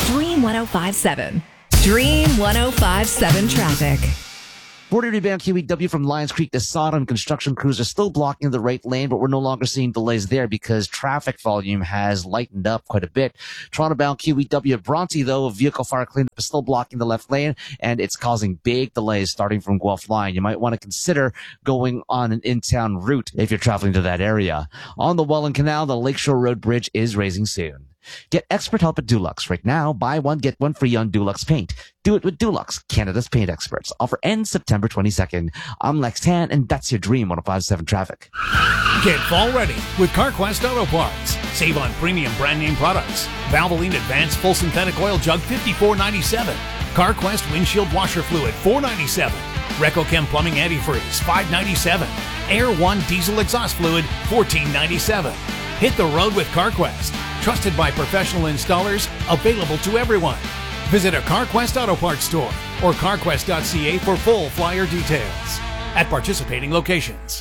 Dream 105.7. Dream 105.7 traffic. 40 rebound QEW from Lions Creek to Sodom. Construction crews are still blocking the right lane, but we're no longer seeing delays there because traffic volume has lightened up quite a bit. Toronto bound QEW at Bronte, though, vehicle fire cleanup is still blocking the left lane, and it's causing big delays starting from Guelph Line. You might want to consider going on an in-town route if you're traveling to that area. On the Welland Canal, the Lakeshore Road Bridge is raising soon. Get expert help at Dulux. Right now, buy one, get one free on Dulux paint. Do it with Dulux, Canada's paint experts. Offer ends September 22nd. I'm Lex Tan, and that's your Dream 105.7 traffic. Get fall ready with CarQuest Auto Parts. Save on premium brand name products. Valvoline Advanced Full Synthetic Oil Jug $54.97. CarQuest Windshield Washer Fluid $4.97. RecoChem Plumbing Antifreeze $5.97. Air One Diesel Exhaust Fluid $14.97. Hit the road with CarQuest. Trusted by professional installers, available to everyone. Visit a CarQuest Auto Parts store or carquest.ca for full flyer details. At participating locations.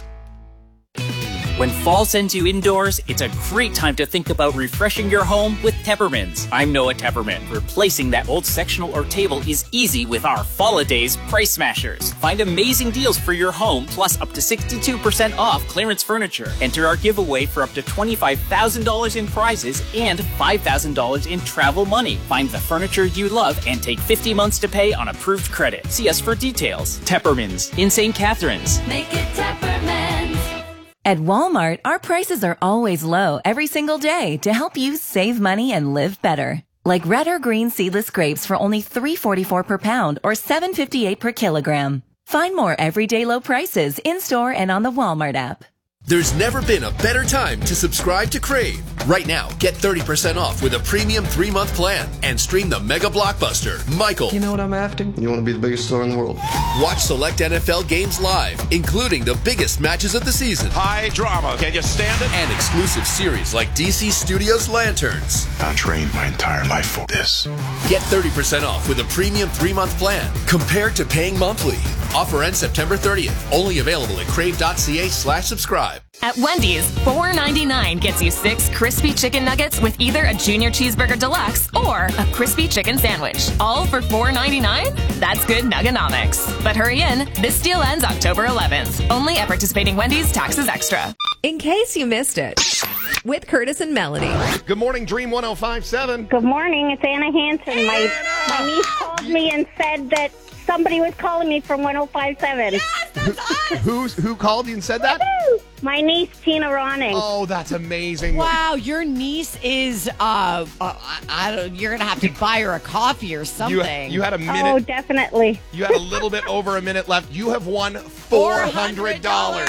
When fall sends you indoors, it's a great time to think about refreshing your home with Teppermans. I'm Noah Tepperman. Replacing that old sectional or table is easy with our Fall-A-Days Price Smashers. Find amazing deals for your home, plus up to 62% off clearance furniture. Enter our giveaway for up to $25,000 in prizes and $5,000 in travel money. Find the furniture you love and take 50 months to pay on approved credit. See us for details. Teppermans in St. Catharines. Make it Teppermans. At Walmart, our prices are always low every single day to help you save money and live better. Like red or green seedless grapes for only $3.44 per pound or $7.58 per kilogram. Find more everyday low prices in-store and on the Walmart app. There's never been a better time to subscribe to Crave. Right now, get 30% off with a premium 3-month plan and stream the mega blockbuster, Michael. You know what I'm after? You want to be the biggest star in the world. Watch select NFL games live, including the biggest matches of the season. High drama. Can you stand it? And exclusive series like DC Studios Lanterns. I trained my entire life for this. Get 30% off with a premium 3-month plan compared to paying monthly. Offer ends September 30th. Only available at crave.ca/subscribe. At Wendy's, $4.99 gets you 6 crispy chicken nuggets with either a Junior Cheeseburger Deluxe or a crispy chicken sandwich. All for $4.99? That's good nuggenomics. But hurry in, this deal ends October 11th. Only at participating Wendy's, taxes extra. In case you missed it, with Curtis and Melody. Good morning, Dream 105.7. Good morning, it's Anna Hansen. My niece called me and said that somebody was calling me from 105.7. Yes, that's us! Who called you and said that? My niece, Tina Ronning. Oh, that's amazing. Wow, your niece is, you're going to have to buy her a coffee or something. You had a minute. Oh, definitely. You had a little bit over a minute left. You have won $400.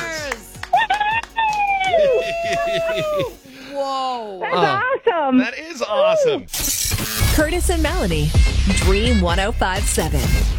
Whoa. That's awesome. That is awesome. Curtis and Melody, Dream 105.7.